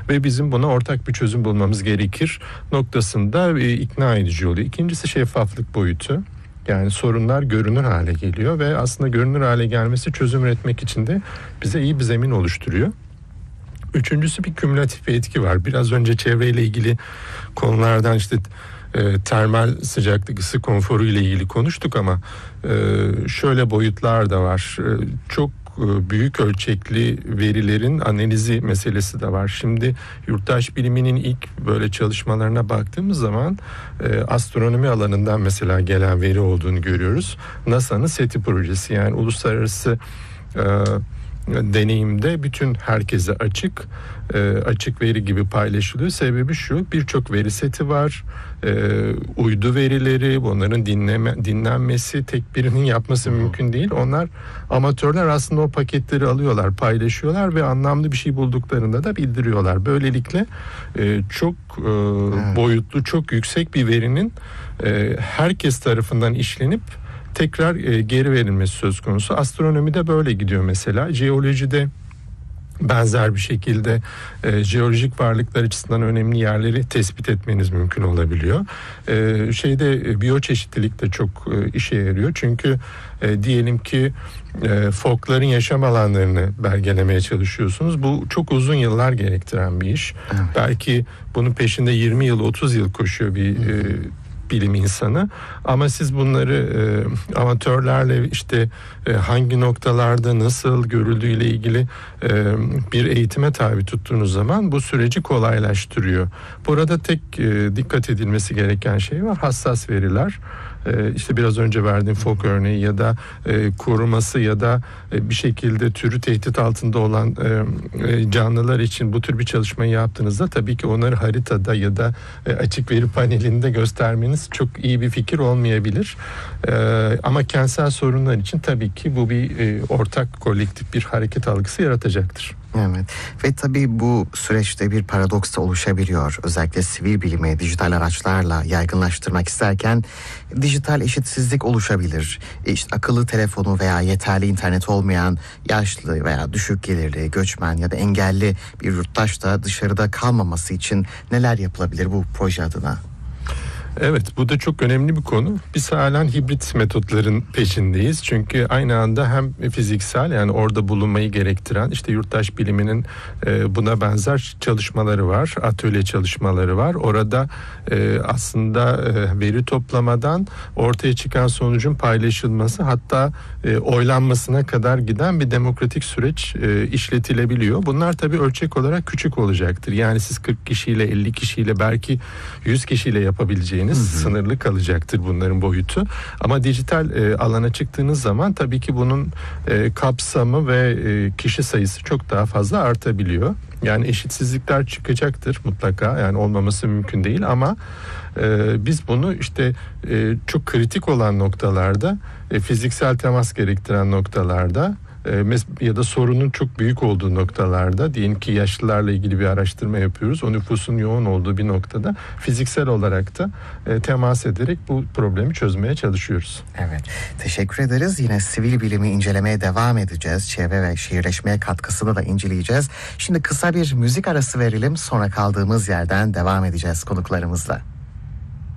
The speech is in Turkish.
ve bizim buna ortak bir çözüm bulmamız gerekir noktasında ikna edici oluyor. İkincisi şeffaflık boyutu. Yani sorunlar görünür hale geliyor ve aslında görünür hale gelmesi çözüm üretmek için de bize iyi bir zemin oluşturuyor. Üçüncüsü bir kümülatif bir etki var. Biraz önce çevreyle ilgili konulardan işte termal sıcaklık, ısı konforu ile ilgili konuştuk ama şöyle boyutlar da var. Çok büyük ölçekli verilerin analizi meselesi de var. Şimdi yurttaş biliminin ilk böyle çalışmalarına baktığımız zaman astronomi alanından mesela gelen veri olduğunu görüyoruz. NASA'nın SETI projesi, yani uluslararası deneyimde bütün herkese açık veri gibi paylaşılıyor. Sebebi şu: birçok veri seti var. Uydu verileri, bunların dinlenmesi tek birinin yapması mümkün değil. Onlar, amatörler aslında o paketleri alıyorlar, paylaşıyorlar ve anlamlı bir şey bulduklarında da bildiriyorlar. Böylelikle çok boyutlu, çok yüksek bir verinin herkes tarafından işlenip tekrar geri verilmesi söz konusu. Astronomide böyle gidiyor mesela. Jeolojide benzer bir şekilde jeolojik varlıklar açısından önemli yerleri tespit etmeniz mümkün olabiliyor. Biyoçeşitlilik de çok işe yarıyor. Çünkü diyelim ki fokların yaşam alanlarını belgelemeye çalışıyorsunuz. Bu çok uzun yıllar gerektiren bir iş. Evet. Belki bunun peşinde 20 yıl, 30 yıl koşuyor bir bilim insanı, ama siz bunları amatörlerle işte hangi noktalarda nasıl görüldüğüyle ilgili bir eğitime tabi tuttuğunuz zaman bu süreci kolaylaştırıyor. Burada tek dikkat edilmesi gereken şey var: hassas veriler. İşte biraz önce verdiğim fok örneği ya da koruması ya da bir şekilde türü tehdit altında olan canlılar için bu tür bir çalışmayı yaptığınızda tabii ki onları haritada ya da açık veri panelinde göstermeniz çok iyi bir fikir olmayabilir. Ama kentsel sorunlar için tabii ki bu bir ortak, kolektif bir hareket algısı yaratacaktır. Evet, ve tabii bu süreçte bir paradoks da oluşabiliyor. Özellikle sivil bilimi dijital araçlarla yaygınlaştırmak isterken dijital eşitsizlik oluşabilir. İşte akıllı telefonu veya yeterli internet olmayan yaşlı veya düşük gelirli, göçmen ya da engelli bir yurttaş da dışarıda kalmaması için neler yapılabilir bu proje adına? Evet, bu da çok önemli bir konu. Biz halen hibrit metotların peşindeyiz. Çünkü aynı anda hem fiziksel, yani orada bulunmayı gerektiren, işte yurttaş biliminin buna benzer çalışmaları var, atölye çalışmaları var. Orada aslında veri toplamadan ortaya çıkan sonucun paylaşılması, hatta oylanmasına kadar giden bir demokratik süreç işletilebiliyor. Bunlar tabii ölçek olarak küçük olacaktır. Yani siz 40 kişiyle, 50 kişiyle, belki 100 kişiyle yapabileceğiniz sınırlı kalacaktır bunların boyutu. Ama dijital alana çıktığınız zaman tabii ki bunun kapsamı ve kişi sayısı çok daha fazla artabiliyor. Yani eşitsizlikler çıkacaktır mutlaka. Yani olmaması mümkün değil ama biz bunu işte çok kritik olan noktalarda, fiziksel temas gerektiren noktalarda ya da sorunun çok büyük olduğu noktalarda, diyelim ki yaşlılarla ilgili bir araştırma yapıyoruz. O nüfusun yoğun olduğu bir noktada fiziksel olarak da temas ederek bu problemi çözmeye çalışıyoruz. Evet, teşekkür ederiz. Yine sivil bilimi incelemeye devam edeceğiz. Çevre ve şehirleşmeye katkısını da inceleyeceğiz. Şimdi kısa bir müzik arası verelim. Sonra kaldığımız yerden devam edeceğiz konuklarımızla.